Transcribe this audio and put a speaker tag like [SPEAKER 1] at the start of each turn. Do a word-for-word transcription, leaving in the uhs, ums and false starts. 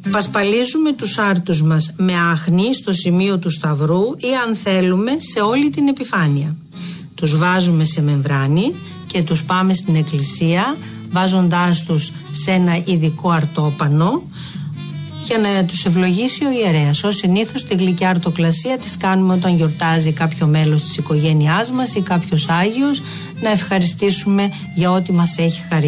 [SPEAKER 1] Πασπαλίζουμε τους άρτους μας με άχνη στο σημείο του σταυρού ή αν θέλουμε σε όλη την επιφάνεια. Τους βάζουμε σε μεμβράνη και τους πάμε στην εκκλησία βάζοντάς τους σε ένα ειδικό αρτόπανο για να τους ευλογήσει ο ιερέας. Ως συνήθως τη γλυκιά αρτοκλασία τις κάνουμε όταν γιορτάζει κάποιο μέλος της οικογένειάς μας ή κάποιος Άγιος, να ευχαριστήσουμε για ό,τι μας έχει χαρίσει.